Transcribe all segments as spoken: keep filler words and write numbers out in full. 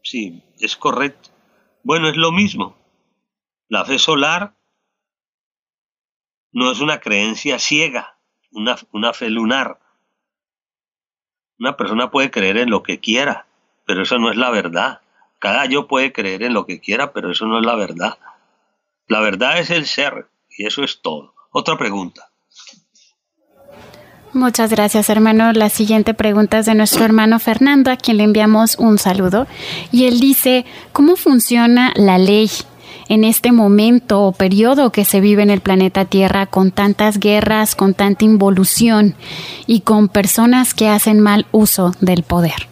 Sí, es correcto. Bueno, es lo mismo. La fe solar no es una creencia ciega, una, una fe lunar. Una persona puede creer en lo que quiera, pero eso no es la verdad. Cada yo puede creer en lo que quiera, pero eso no es la verdad. La verdad es el ser, y eso es todo. Otra pregunta. Muchas gracias, hermano. La siguiente pregunta es de nuestro hermano Fernando, a quien le enviamos un saludo. Y él dice, ¿cómo funciona la ley en este momento o periodo que se vive en el planeta Tierra con tantas guerras, con tanta involución y con personas que hacen mal uso del poder?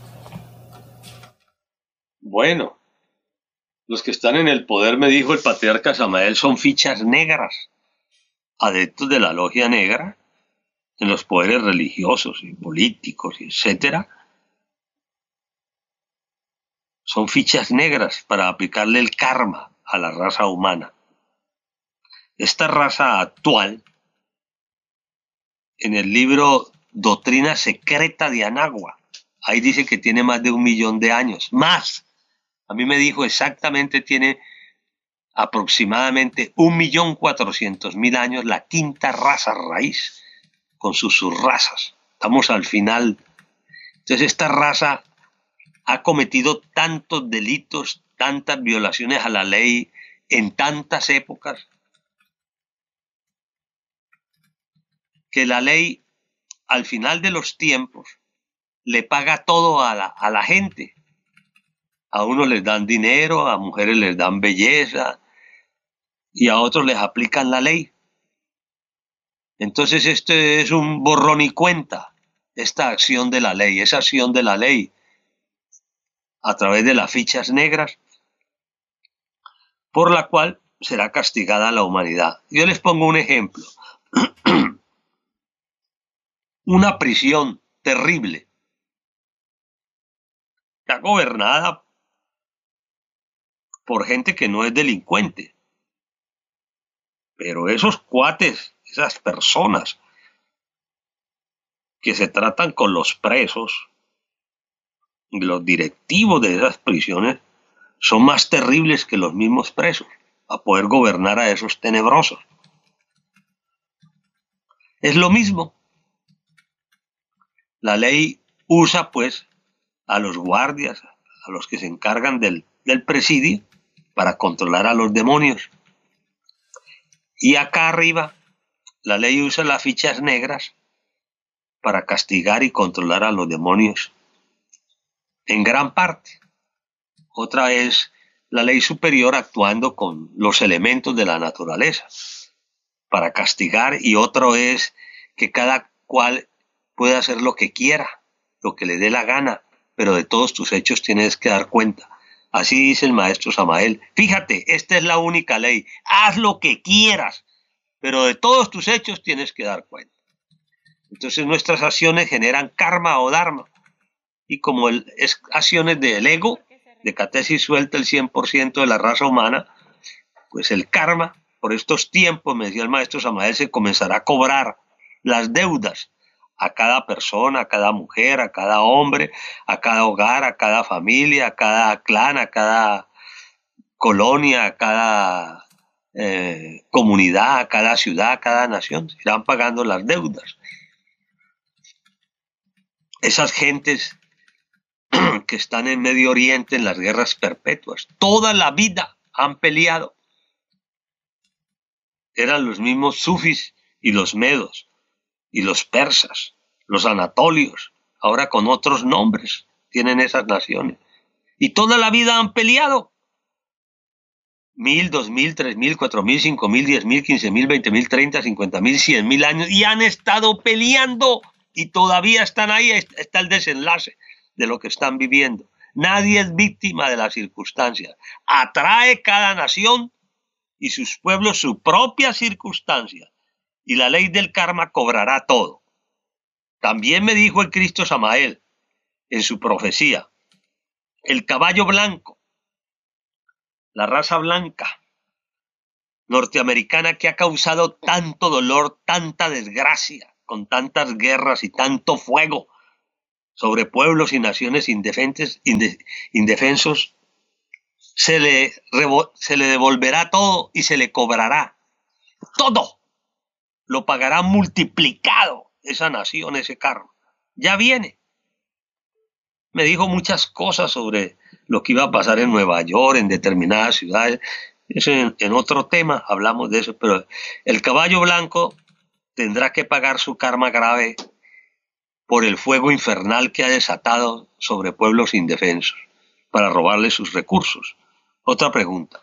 Bueno, los que están en el poder, me dijo el patriarca Samael, son fichas negras, adeptos de la logia negra, en los poderes religiosos y políticos, etcétera. Son fichas negras para aplicarle el karma a la raza humana. Esta raza actual, en el libro Doctrina Secreta de Anagua, ahí dice que tiene más de un millón de años, más. A mí me dijo exactamente, tiene aproximadamente un millón cuatrocientos mil años, la quinta raza raíz, con sus subrazas. Estamos al final. Entonces esta raza ha cometido tantos delitos, tantas violaciones a la ley en tantas épocas, que la ley al final de los tiempos le paga todo a la, a la gente. A unos les dan dinero, a mujeres les dan belleza y a otros les aplican la ley. Entonces este es un borrón y cuenta, esta acción de la ley, esa acción de la ley a través de las fichas negras por la cual será castigada la humanidad. Yo les pongo un ejemplo. Una prisión terrible, está gobernada por gente que no es delincuente, pero esos cuates, esas personas que se tratan con los presos, los directivos de esas prisiones, son más terribles que los mismos presos, a poder gobernar a esos tenebrosos. Es lo mismo. La ley usa pues a los guardias, a los que se encargan del, del presidio, para controlar a los demonios. Y acá arriba, la ley usa las fichas negras para castigar y controlar a los demonios en gran parte. Otra es la ley superior actuando con los elementos de la naturaleza para castigar, y otro es que cada cual puede hacer lo que quiera, lo que le dé la gana, pero de todos tus hechos tienes que dar cuenta. Así dice el maestro Samael. Fíjate, esta es la única ley. Haz lo que quieras, pero de todos tus hechos tienes que dar cuenta. Entonces nuestras acciones generan karma o dharma. Y como el, es acciones del ego, de catesis suelta el cien por ciento de la raza humana, pues el karma, por estos tiempos, me decía el maestro Samael, se comenzará a cobrar las deudas a cada persona, a cada mujer, a cada hombre, a cada hogar, a cada familia, a cada clan, a cada colonia, a cada eh, comunidad, a cada ciudad, a cada nación. Se irán pagando las deudas. Esas gentes que están en Medio Oriente en las guerras perpetuas, toda la vida han peleado. Eran los mismos sufis y los medos y los persas, los anatolios, ahora con otros nombres tienen esas naciones. Y toda la vida han peleado. Mil, dos mil, tres mil, cuatro mil, cinco mil, diez mil, quince mil, veinte mil, treinta, cincuenta mil, cien mil años, y han estado peleando y todavía están ahí. Está el desenlace de lo que están viviendo. Nadie es víctima de las circunstancias. Atrae cada nación y sus pueblos su propia circunstancia, y la ley del karma cobrará todo. También me dijo el Cristo Samael en su profecía, el caballo blanco, la raza blanca norteamericana que ha causado tanto dolor, tanta desgracia, con tantas guerras y tanto fuego sobre pueblos y naciones indefensos, indefensos, se le, se le devolverá todo y se le cobrará todo. Lo pagará multiplicado esa nación, ese carro. Ya viene. Me dijo muchas cosas sobre lo que iba a pasar en Nueva York, en determinadas ciudades. Eso en, en otro tema hablamos de eso, pero el caballo blanco tendrá que pagar su karma grave por el fuego infernal que ha desatado sobre pueblos indefensos para robarles sus recursos. Otra pregunta.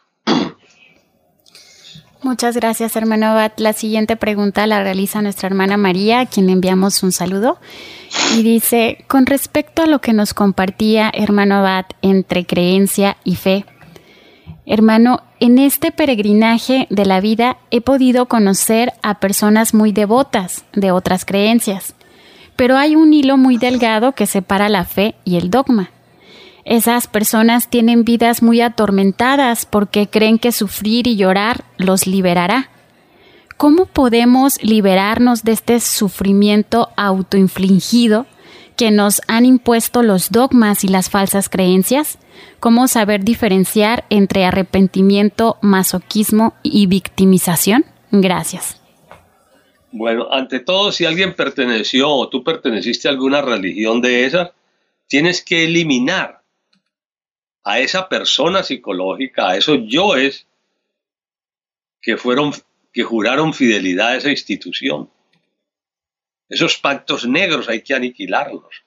Muchas gracias, hermano Abad. La siguiente pregunta la realiza nuestra hermana María, a quien le enviamos un saludo. Y dice, con respecto a lo que nos compartía hermano Abad entre creencia y fe, hermano, en este peregrinaje de la vida he podido conocer a personas muy devotas de otras creencias, pero hay un hilo muy delgado que separa la fe y el dogma. Esas personas tienen vidas muy atormentadas porque creen que sufrir y llorar los liberará. ¿Cómo podemos liberarnos de este sufrimiento autoinfligido que nos han impuesto los dogmas y las falsas creencias? ¿Cómo saber diferenciar entre arrepentimiento, masoquismo y victimización? Gracias. Bueno, ante todo, si alguien perteneció o tú perteneciste a alguna religión de esas, tienes que eliminar a esa persona psicológica, a esos yoes que fueron, que juraron fidelidad a esa institución. Esos pactos negros hay que aniquilarlos.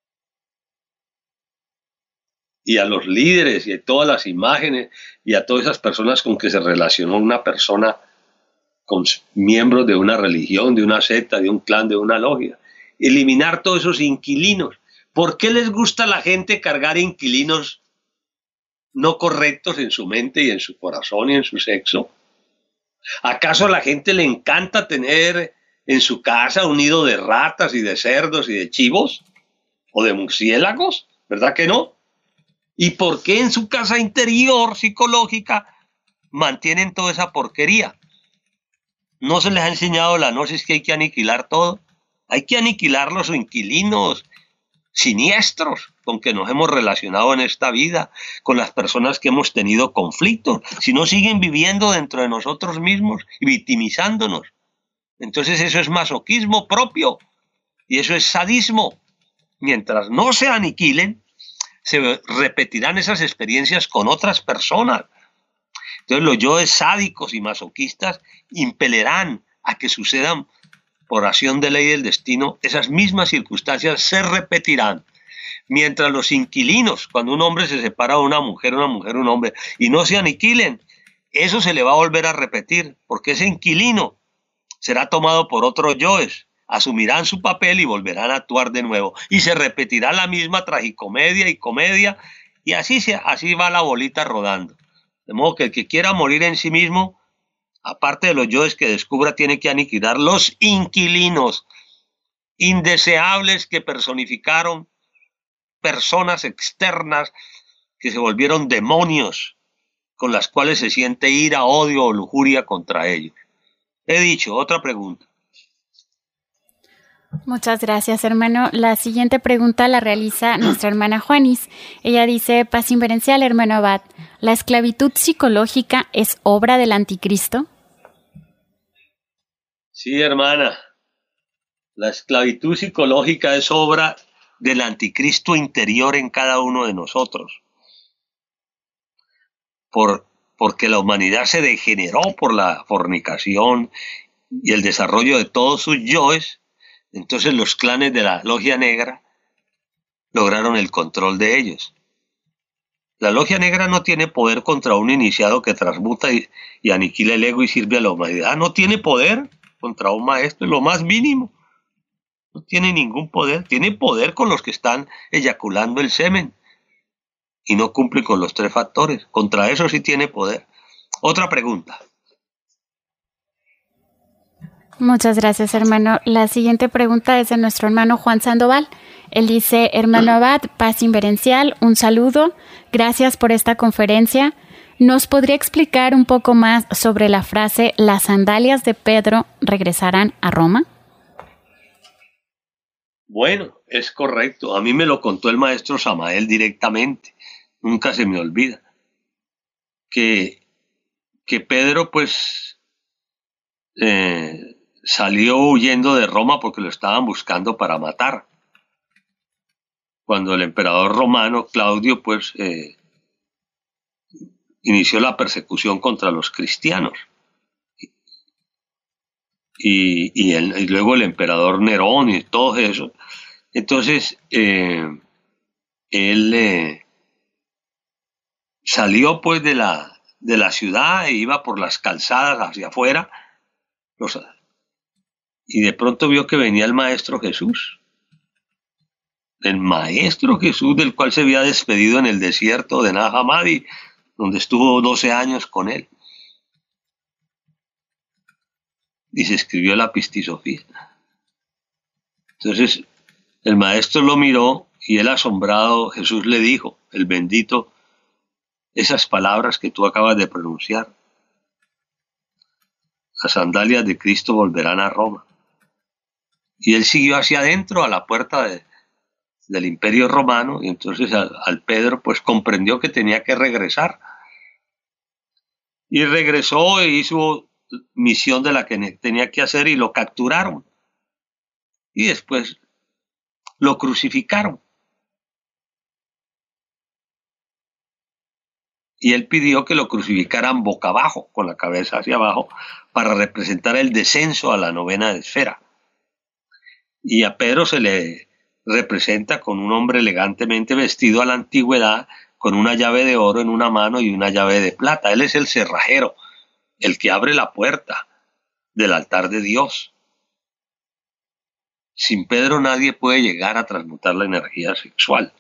Y a los líderes y a todas las imágenes y a todas esas personas con que se relacionó una persona con miembros de una religión, de una secta, de un clan, de una logia. Eliminar todos esos inquilinos. ¿Por qué les gusta a la gente cargar inquilinos no correctos en su mente y en su corazón y en su sexo? ¿Acaso a la gente le encanta tener en su casa un nido de ratas y de cerdos y de chivos? ¿O de murciélagos? ¿Verdad que no? ¿Y por qué en su casa interior psicológica mantienen toda esa porquería? ¿No se les ha enseñado la gnosis que hay que aniquilar todo? Hay que aniquilar los inquilinos siniestros con que nos hemos relacionado en esta vida, con las personas que hemos tenido conflictos, si no siguen viviendo dentro de nosotros mismos y victimizándonos. Entonces eso es masoquismo propio y eso es sadismo. Mientras no se aniquilen, se repetirán esas experiencias con otras personas. Entonces los yoes sádicos y masoquistas impelerán a que sucedan por acción de ley del destino, esas mismas circunstancias se repetirán. Mientras los inquilinos, cuando un hombre se separa de una mujer, una mujer, un hombre, y no se aniquilen, eso se le va a volver a repetir, porque ese inquilino será tomado por otros yoes, asumirán su papel y volverán a actuar de nuevo. Y se repetirá la misma tragicomedia y comedia, y así, se, así va la bolita rodando. De modo que el que quiera morir en sí mismo, aparte de los yoes que descubra, tiene que aniquilar los inquilinos indeseables que personificaron personas externas que se volvieron demonios con las cuales se siente ira, odio o lujuria contra ellos. He dicho, otra pregunta. Muchas gracias, hermano. La siguiente pregunta la realiza nuestra hermana Juanis. Ella dice, paz inverencial, hermano Abad, ¿la esclavitud psicológica es obra del anticristo? Sí, hermana. La esclavitud psicológica es obra del anticristo interior en cada uno de nosotros. Por, porque la humanidad se degeneró por la fornicación y el desarrollo de todos sus yoes. Entonces los clanes de la logia negra lograron el control de ellos. La logia negra no tiene poder contra un iniciado que transmuta y, y aniquila el ego y sirve a la humanidad. No tiene poder contra un maestro, lo más mínimo. No tiene ningún poder. Tiene poder con los que están eyaculando el semen y no cumple con los tres factores. Contra eso sí tiene poder. Otra pregunta. Muchas gracias, hermano. La siguiente pregunta es de nuestro hermano Juan Sandoval. Él dice, hermano Abad, paz inverencial, un saludo. Gracias por esta conferencia. ¿Nos podría explicar un poco más sobre la frase, las sandalias de Pedro regresarán a Roma? Bueno, es correcto. A mí me lo contó el maestro Samael directamente. Nunca se me olvida. que, que Pedro pues eh, salió huyendo de Roma porque lo estaban buscando para matar. Cuando el emperador romano Claudio pues eh, inició la persecución contra los cristianos. Y, y, el, y luego el emperador Nerón y todo eso. Entonces, eh, él eh, salió pues de la, de la ciudad e iba por las calzadas hacia afuera. Los, y de pronto vio que venía el Maestro Jesús. El Maestro Jesús, del cual se había despedido en el desierto de Nag Hammadi, donde estuvo doce años con él. Y se escribió la Pistisofía. Entonces, el maestro lo miró y él asombrado, Jesús le dijo, el bendito, esas palabras que tú acabas de pronunciar. Las sandalias de Cristo volverán a Roma. Y él siguió hacia adentro, a la puerta de, del Imperio Romano, y entonces al, al Pedro pues comprendió que tenía que regresar. Y regresó e hizo misión de la que tenía que hacer y lo capturaron. Y después lo crucificaron. Y él pidió que lo crucificaran boca abajo, con la cabeza hacia abajo, para representar el descenso a la novena esfera. Y a Pedro se le representa con un hombre elegantemente vestido a la antigüedad, con una llave de oro en una mano y una llave de plata. Él es el cerrajero, el que abre la puerta del altar de Dios. Sin Pedro nadie puede llegar a transmutar la energía sexual.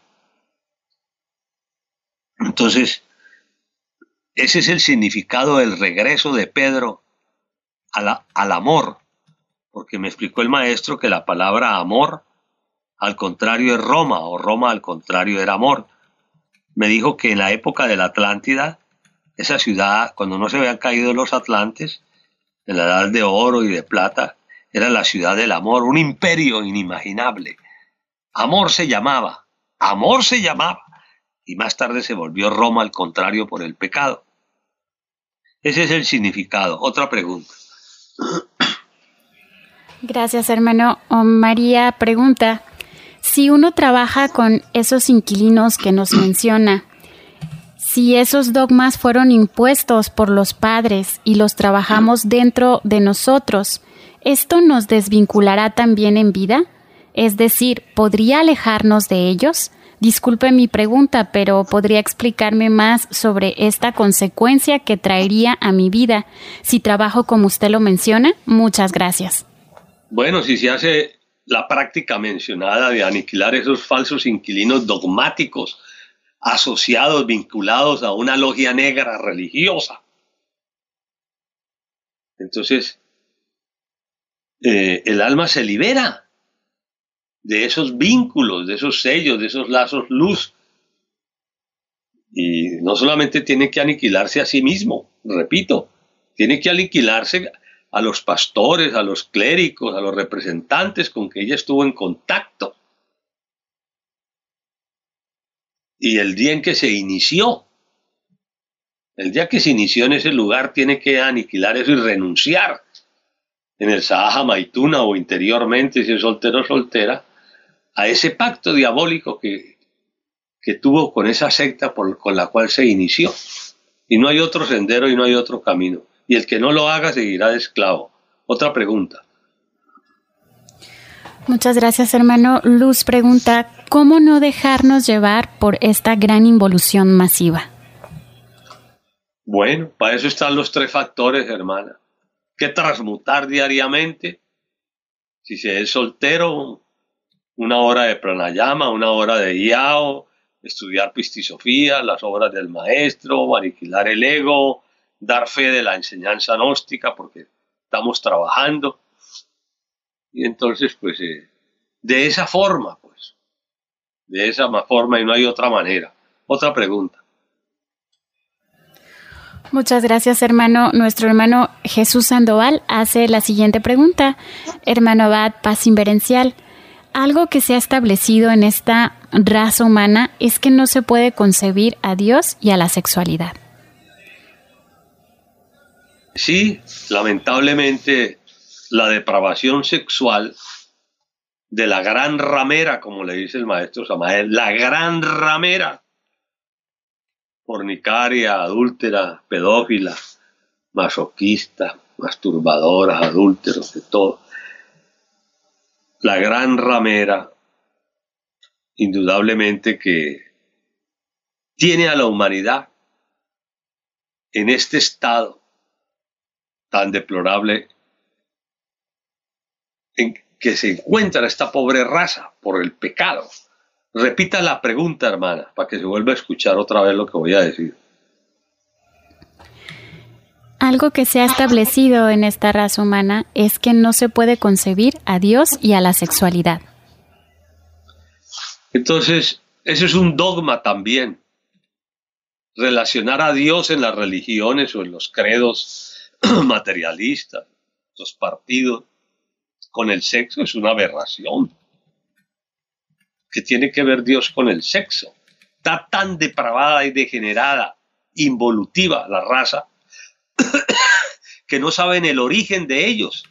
Entonces, ese es el significado del regreso de Pedro a la, al amor, porque me explicó el maestro que la palabra amor al contrario es Roma, o Roma al contrario era amor. Me dijo que en la época de la Atlántida, esa ciudad, cuando no se habían caído los atlantes, en la edad de oro y de plata, era la ciudad del amor, un imperio inimaginable. Amor se llamaba, amor se llamaba, y más tarde se volvió Roma al contrario por el pecado. Ese es el significado. Otra pregunta. Gracias, hermano. Oh, María pregunta, si uno trabaja con esos inquilinos que nos menciona, si esos dogmas fueron impuestos por los padres y los trabajamos dentro de nosotros, ¿esto nos desvinculará también en vida? Es decir, ¿podría alejarnos de ellos? Disculpe mi pregunta, pero ¿podría explicarme más sobre esta consecuencia que traería a mi vida si trabajo como usted lo menciona? Muchas gracias. Bueno, si se hace la práctica mencionada de aniquilar esos falsos inquilinos dogmáticos asociados, vinculados a una logia negra religiosa, entonces eh, el alma se libera de esos vínculos, de esos sellos, de esos lazos luz. Y no solamente tiene que aniquilarse a sí mismo, repito, tiene que aniquilarse a los pastores, a los clérigos, a los representantes con que ella estuvo en contacto. Y el día en que se inició, el día que se inició en ese lugar, tiene que aniquilar eso y renunciar en el Sahaja Maituna o interiormente, si es soltero o soltera, a ese pacto diabólico que, que tuvo con esa secta por, con la cual se inició. Y no hay otro sendero y no hay otro camino. Y el que no lo haga seguirá de esclavo. Otra pregunta. Muchas gracias, hermano. Luz pregunta, ¿cómo no dejarnos llevar por esta gran involución masiva? Bueno, para eso están los tres factores, hermana. Que transmutar diariamente. Si se es soltero, una hora de pranayama, una hora de yao, estudiar pistisofía, las obras del maestro, aniquilar el ego, dar fe de la enseñanza gnóstica, porque estamos trabajando. Y entonces, pues, eh, de esa forma, pues, de esa forma y no hay otra manera. Otra pregunta. Muchas gracias, hermano. Nuestro hermano Jesús Sandoval hace la siguiente pregunta. Hermano Abad, paz inverencial. Algo que se ha establecido en esta raza humana es que no se puede concebir a Dios y a la sexualidad. Sí, lamentablemente la depravación sexual de la gran ramera, como le dice el maestro Samael, la gran ramera, fornicaria, adúltera, pedófila, masoquista, masturbadoras, adúlteros, de todo. La gran ramera, indudablemente que tiene a la humanidad en este estado tan deplorable en que se encuentra esta pobre raza por el pecado. Repita la pregunta, hermana, para que se vuelva a escuchar otra vez lo que voy a decir. Algo que se ha establecido en esta raza humana es que no se puede concebir a Dios y a la sexualidad. Entonces, eso es un dogma también. Relacionar a Dios en las religiones o en los credos materialistas, los partidos, con el sexo es una aberración. ¿Qué tiene que ver Dios con el sexo? Está tan depravada y degenerada, involutiva la raza, que no saben el origen de ellos.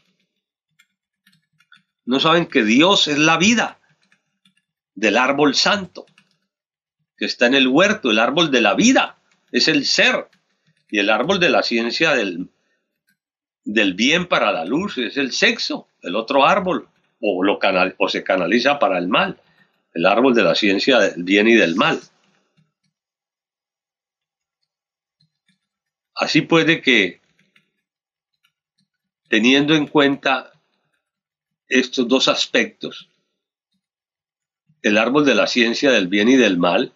No saben que Dios es la vida del árbol santo, que está en el huerto. El árbol de la vida es el ser, y el árbol de la ciencia del, del bien para la luz es el sexo, el otro árbol, o, lo canal, o se canaliza para el mal, el árbol de la ciencia del bien y del mal. Así puede que, teniendo en cuenta estos dos aspectos, el árbol de la ciencia del bien y del mal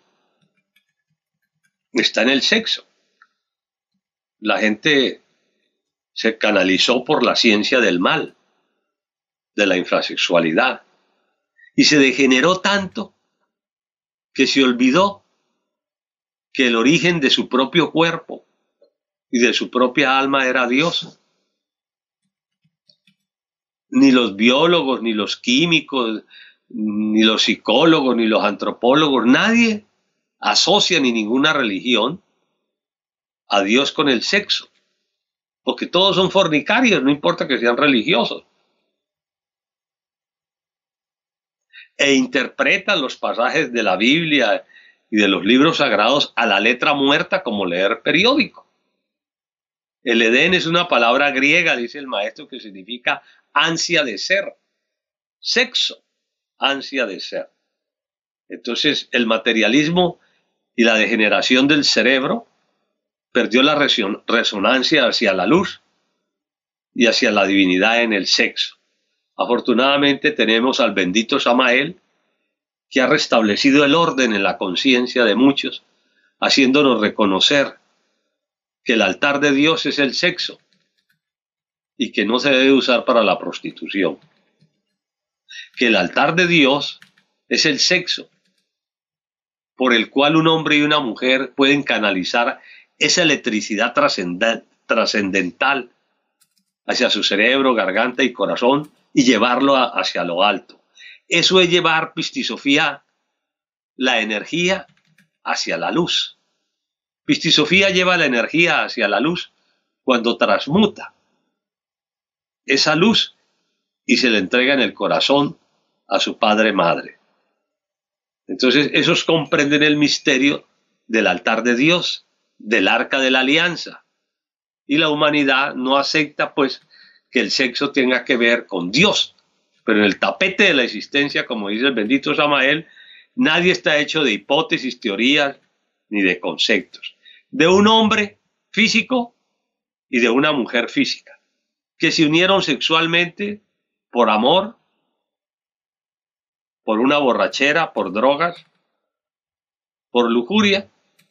está en el sexo. La gente se canalizó por la ciencia del mal, de la infrasexualidad, y se degeneró tanto que se olvidó que el origen de su propio cuerpo y de su propia alma era Dios. Ni los biólogos, ni los químicos, ni los psicólogos, ni los antropólogos, nadie asocia ni ninguna religión a Dios con el sexo, porque todos son fornicarios, no importa que sean religiosos. E interpretan los pasajes de la Biblia y de los libros sagrados a la letra muerta, como leer periódico. El Edén es una palabra griega, dice el maestro, que significa ansia de ser, sexo, ansia de ser. Entonces el materialismo y la degeneración del cerebro perdió la resonancia hacia la luz y hacia la divinidad en el sexo. Afortunadamente tenemos al bendito Samael, que ha restablecido el orden en la conciencia de muchos, haciéndonos reconocer que el altar de Dios es el sexo y que no se debe usar para la prostitución. Que el altar de Dios es el sexo, por el cual un hombre y una mujer pueden canalizar esa electricidad trascendental hacia su cerebro, garganta y corazón y llevarlo a, hacia lo alto. Eso es llevar, Pistisofía, la energía hacia la luz. Pistisofía lleva la energía hacia la luz cuando transmuta esa luz y se le entrega en el corazón a su padre madre. Entonces, esos comprenden el misterio del altar de Dios, del arca de la alianza. Y la humanidad no acepta, pues, que el sexo tenga que ver con Dios. Pero en el tapete de la existencia, como dice el bendito Samael, nadie está hecho de hipótesis, teorías, ni de conceptos. De un hombre físico y de una mujer física, que se unieron sexualmente por amor, por una borrachera, por drogas, por lujuria.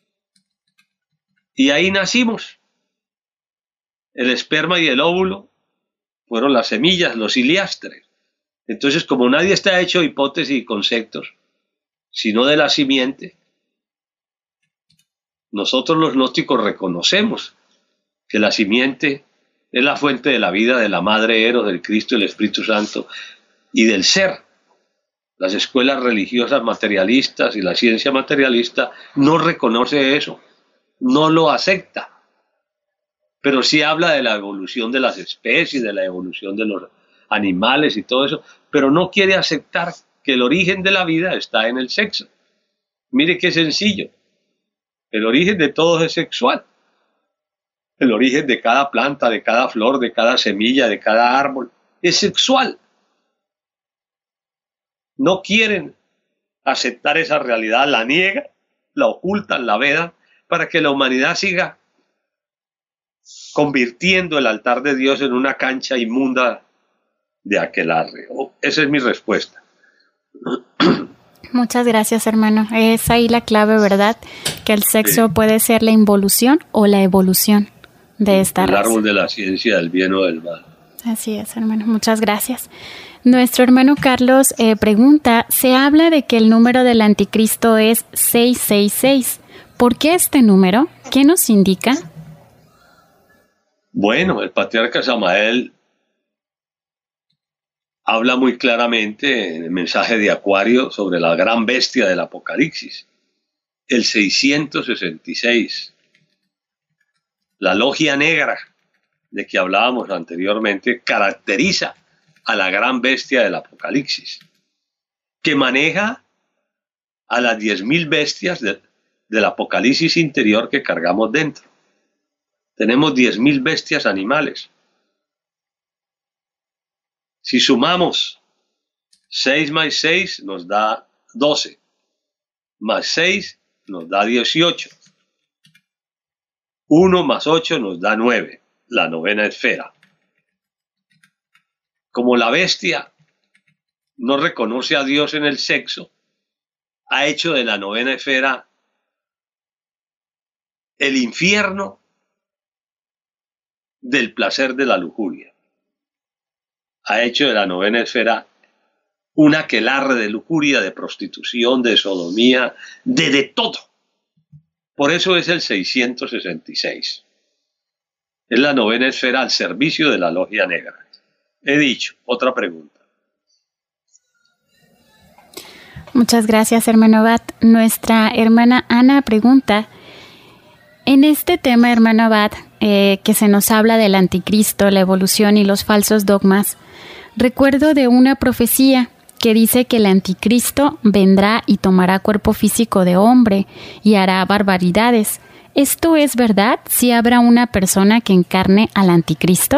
Y ahí nacimos. El esperma y el óvulo fueron las semillas, los hiliastres. Entonces, como nadie está hecho de hipótesis y conceptos, sino de la simiente, nosotros los gnósticos reconocemos que la simiente es la fuente de la vida de la Madre Eros, del Cristo, del Espíritu Santo y del ser. Las escuelas religiosas materialistas y la ciencia materialista no reconoce eso, no lo acepta. pero sí habla de la evolución de las especies, de la evolución de los animales y todo eso, pero no quiere aceptar que el origen de la vida está en el sexo. Mire qué sencillo. El origen de todo es sexual. El origen de cada planta, de cada flor, de cada semilla, de cada árbol, es sexual. No quieren aceptar esa realidad, la niegan, la ocultan, la vedan, para que la humanidad siga convirtiendo el altar de Dios en una cancha inmunda de aquelarre. Oh, esa es mi respuesta. Muchas gracias, hermano. Es ahí la clave, ¿verdad? Que el sexo sí. puede ser la involución o la evolución de esta el raza. El árbol de la ciencia del bien o del mal. Así es, hermano. Muchas gracias. Nuestro hermano Carlos eh, pregunta, se habla de que el número del anticristo es seiscientos sesenta y seis. ¿Por qué este número? ¿Qué nos indica? Bueno, el patriarca Samael habla muy claramente en el mensaje de Acuario sobre la gran bestia del Apocalipsis, el seiscientos sesenta y seis. La logia negra de que hablábamos anteriormente caracteriza a la gran bestia del Apocalipsis, que maneja a las diez mil bestias de, del Apocalipsis interior que cargamos dentro. Tenemos diez mil bestias animales. Si sumamos seis más seis nos da doce, más seis nos da dieciocho, uno más ocho nos da nueve, la novena esfera. Como la bestia no reconoce a Dios en el sexo, ha hecho de la novena esfera el infierno del placer de la lujuria. Ha hecho de la novena esfera un aquelarre de lujuria, de prostitución, de sodomía, de de todo. Por eso es el seiscientos sesenta y seis. Es la novena esfera al servicio de la logia negra. He dicho. Otra pregunta. Muchas gracias, hermano Abad. Nuestra hermana Ana pregunta, en este tema, hermano Abad, eh, que se nos habla del anticristo, la evolución y los falsos dogmas, recuerdo de una profecía que dice que el anticristo vendrá y tomará cuerpo físico de hombre y hará barbaridades. ¿Esto es verdad? ¿Si habrá una persona que encarne al anticristo?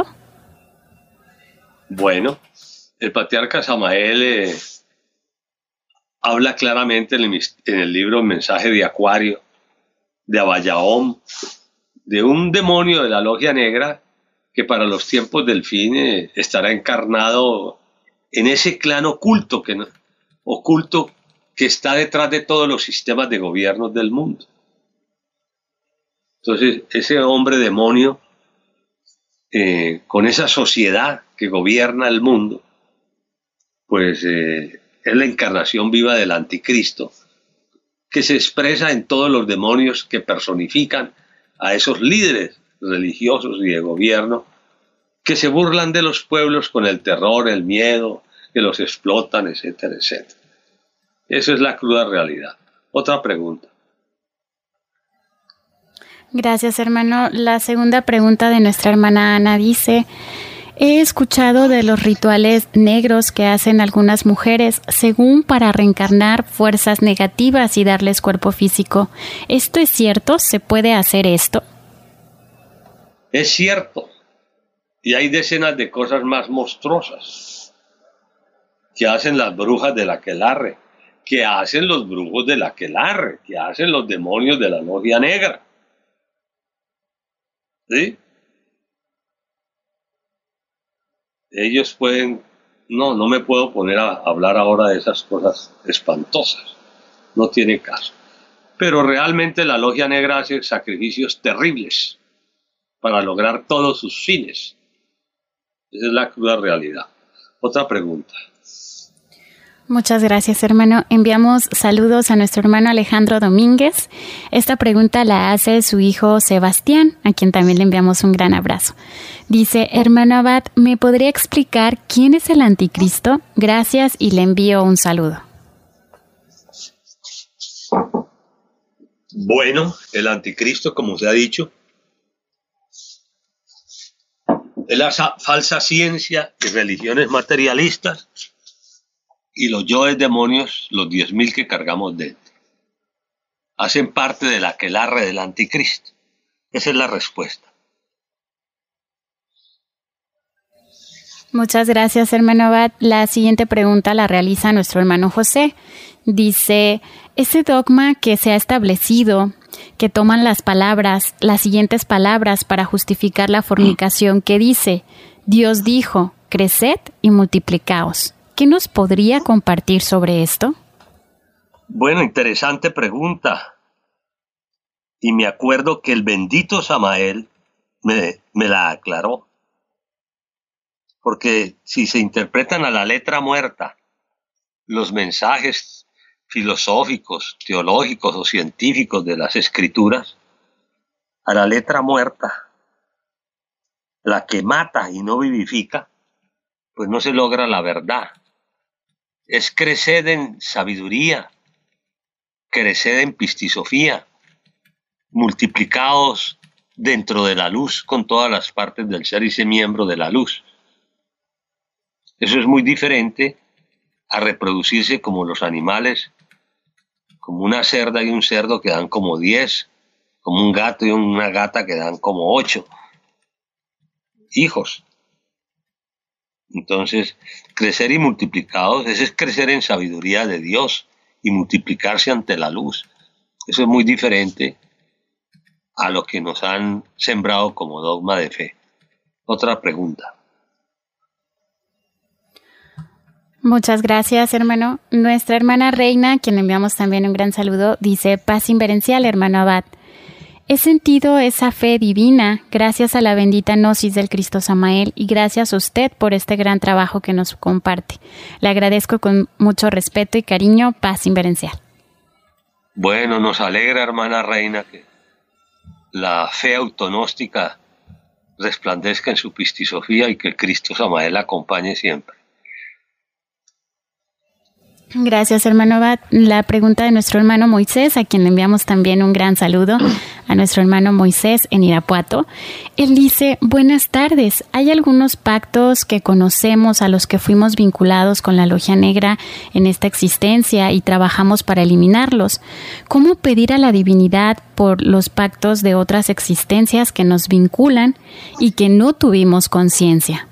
Bueno, el patriarca Samael eh, habla claramente en el, en el libro Mensaje de Acuario, de Abayaom, de un demonio de la logia negra que para los tiempos del fin eh, estará encarnado en ese clan oculto que, oculto que está detrás de todos los sistemas de gobierno del mundo. Entonces, ese hombre demonio, eh, con esa sociedad que gobierna el mundo, pues eh, es la encarnación viva del anticristo, que se expresa en todos los demonios que personifican a esos líderes religiosos y de gobierno que se burlan de los pueblos con el terror, el miedo, que los explotan, etcétera, etcétera. Esa es la cruda realidad. Otra pregunta. Gracias, hermano. La segunda pregunta de nuestra hermana Ana dice, he escuchado de los rituales negros que hacen algunas mujeres según para reencarnar fuerzas negativas y darles cuerpo físico. ¿Esto es cierto? ¿Se puede hacer esto? Es cierto. Y hay decenas de cosas más monstruosas que hacen las brujas del aquelarre, que hacen los brujos del aquelarre, que hacen los demonios de la logia negra. ¿Sí? Ellos pueden, no, no me puedo poner a hablar ahora de esas cosas espantosas, no tiene caso. Pero realmente la logia negra hace sacrificios terribles para lograr todos sus fines. Esa es la cruda realidad. Otra pregunta. Muchas gracias, hermano. Enviamos saludos a nuestro hermano Alejandro Domínguez. Esta pregunta la hace su hijo Sebastián, a quien también le enviamos un gran abrazo. Dice, hermano Abad, ¿me podría explicar quién es el anticristo? Gracias y le envío un saludo. Bueno, el anticristo, como se ha dicho, Es la falsa ciencia y religiones materialistas y los yoes demonios, los diez mil que cargamos dentro. Hacen parte del aquelarre del anticristo. Esa es la respuesta. Muchas gracias, hermano Abad. La siguiente pregunta la realiza nuestro hermano José. Dice, ese dogma que se ha establecido, que toman las palabras, las siguientes palabras para justificar la fornicación, que dice, Dios dijo, creced y multiplicaos. ¿Qué nos podría compartir sobre esto? Bueno, interesante pregunta. Y me acuerdo que el bendito Samael me, me la aclaró. Porque si se interpretan a la letra muerta los mensajes filosóficos, teológicos o científicos de las escrituras, a la letra muerta, la que mata y no vivifica, pues no se logra la verdad. Es crecer en sabiduría, crecer en pistisofía, multiplicados dentro de la luz con todas las partes del ser y ser miembro de la luz. Eso es muy diferente a reproducirse como los animales, como una cerda y un cerdo que dan como diez, como un gato y una gata que dan como ocho hijos. Entonces, crecer y multiplicados, ese es crecer en sabiduría de Dios y multiplicarse ante la luz. Eso es muy diferente a lo que nos han sembrado como dogma de fe. Otra pregunta. Muchas gracias, hermano. Nuestra hermana Reina, a quien le enviamos también un gran saludo, dice, paz inverencial, hermano Abad. He sentido esa fe divina gracias a la bendita gnosis del Cristo Samael y gracias a usted por este gran trabajo que nos comparte. Le agradezco con mucho respeto y cariño, paz inverencial. Bueno, nos alegra, hermana Reina, que la fe autonóstica resplandezca en su pistisofía y que el Cristo Samael la acompañe siempre. Gracias, hermano Abad. La pregunta de nuestro hermano Moisés, a quien le enviamos también un gran saludo, a nuestro hermano Moisés en Irapuato. Él dice, buenas tardes, ¿hay algunos pactos que conocemos a los que fuimos vinculados con la Logia Negra en esta existencia y trabajamos para eliminarlos? ¿Cómo pedir a la divinidad por los pactos de otras existencias que nos vinculan y que no tuvimos conciencia?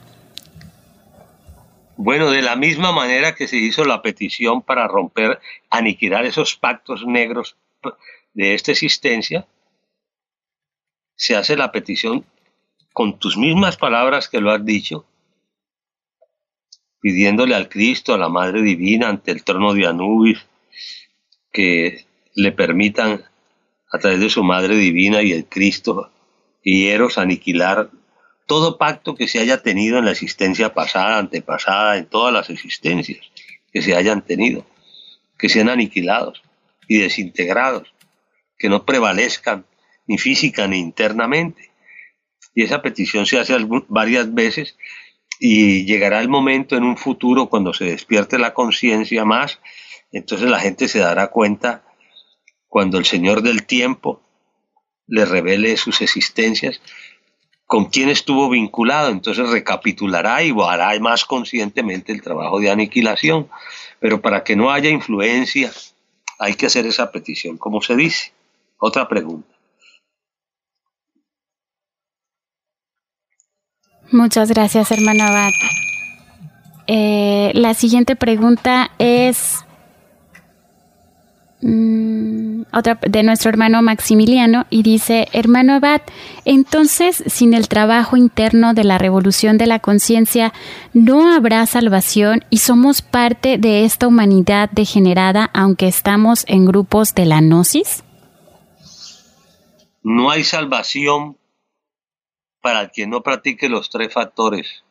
Bueno, de la misma manera que se hizo la petición para romper, aniquilar esos pactos negros de esta existencia, se hace la petición con tus mismas palabras que lo has dicho, pidiéndole al Cristo, a la Madre Divina, ante el trono de Anubis, que le permitan, a través de su Madre Divina y el Cristo y Eros, aniquilar todo pacto que se haya tenido en la existencia pasada, antepasada, en todas las existencias que se hayan tenido, que sean aniquilados y desintegrados, que no prevalezcan ni física ni internamente. Y esa petición se hace varias veces y llegará el momento en un futuro cuando se despierte la conciencia más, entonces la gente se dará cuenta cuando el Señor del tiempo le revele sus existencias, con quién estuvo vinculado, entonces recapitulará y hará más conscientemente el trabajo de aniquilación. Pero para que no haya influencia, hay que hacer esa petición, como se dice. Otra pregunta. Muchas gracias, hermano Abad. Eh, la siguiente pregunta es mmm, otra de nuestro hermano Maximiliano y dice, hermano Abad, entonces, sin el trabajo interno de la revolución de la conciencia, ¿no habrá salvación y somos parte de esta humanidad degenerada aunque estamos en grupos de la gnosis? No hay salvación para el que no practique los tres factores.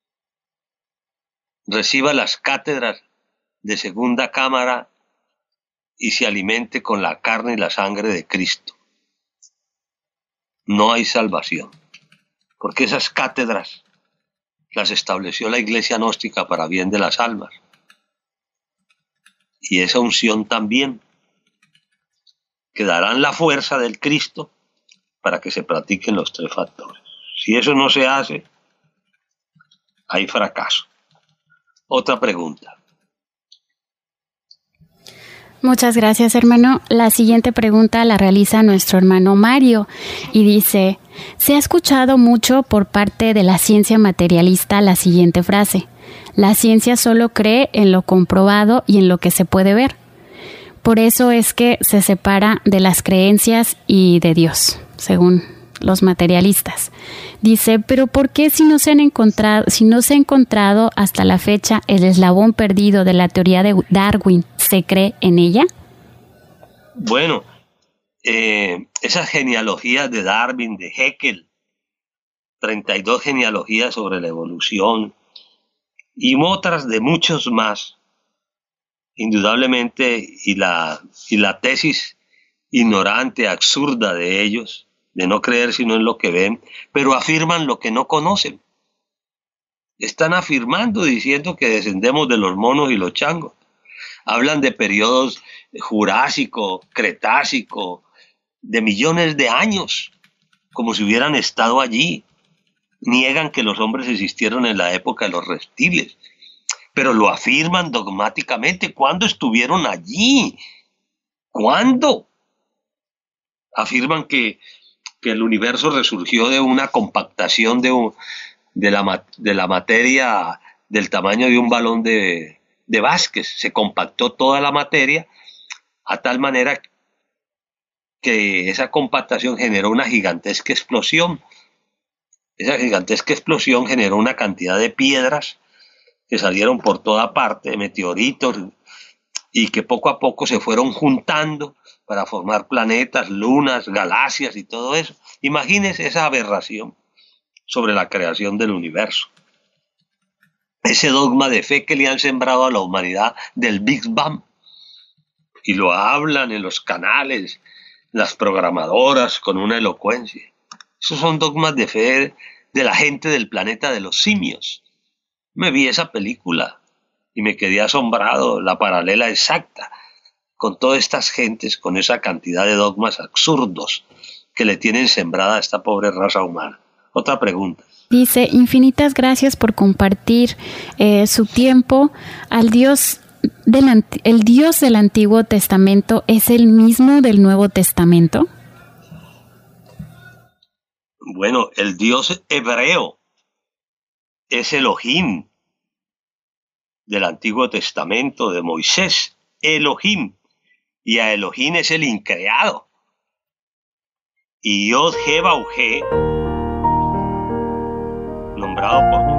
Reciba las cátedras de segunda cámara y se alimente con la carne y la sangre de Cristo. No hay salvación, porque esas cátedras las estableció la Iglesia gnóstica para bien de las almas. Y esa unción también, que darán la fuerza del Cristo para que se practiquen los tres factores. Si eso no se hace, hay fracaso. Otra pregunta. Muchas gracias, hermano. La siguiente pregunta la realiza nuestro hermano Mario y dice, se ha escuchado mucho por parte de la ciencia materialista la siguiente frase: la ciencia solo cree en lo comprobado y en lo que se puede ver. Por eso es que se separa de las creencias y de Dios, según los materialistas. Dice, pero ¿por qué si no se han encontrado, si no se ha encontrado hasta la fecha el eslabón perdido de la teoría de Darwin, se cree en ella? Bueno, eh, esas genealogías de Darwin, de Haeckel, treinta y dos genealogías sobre la evolución y otras de muchos más, indudablemente, y la, y la tesis ignorante, absurda de ellos, de no creer sino en lo que ven, pero afirman lo que no conocen. Están afirmando, diciendo que descendemos de los monos y los changos. Hablan de periodos jurásico, cretácico, de millones de años, como si hubieran estado allí. Niegan que los hombres existieron en la época de los reptiles, pero lo afirman dogmáticamente. ¿Cuándo estuvieron allí? ¿Cuándo? Afirman que que el universo resurgió de una compactación de, un, de, la, de la materia del tamaño de un balón de, de básquet. Se compactó toda la materia a tal manera que esa compactación generó una gigantesca explosión. Esa gigantesca explosión generó una cantidad de piedras que salieron por toda parte, meteoritos, y que poco a poco se fueron juntando para formar planetas, lunas, galaxias y todo eso. Imagínense esa aberración sobre la creación del universo. Ese dogma de fe que le han sembrado a la humanidad del Big Bang. Y lo hablan en los canales, las programadoras con una elocuencia. Esos son dogmas de fe de la gente del planeta de los simios. Me vi esa película y me quedé asombrado, la paralela exacta con todas estas gentes, con esa cantidad de dogmas absurdos que le tienen sembrada a esta pobre raza humana. Otra pregunta. Dice, infinitas gracias por compartir eh, su tiempo. Al Dios del, ¿El Dios del Antiguo Testamento es el mismo del Nuevo Testamento? Bueno, el Dios hebreo es Elohim del Antiguo Testamento de Moisés, Elohim. Y a Elohim es el increado. Y Yod He Bau He, nombrado por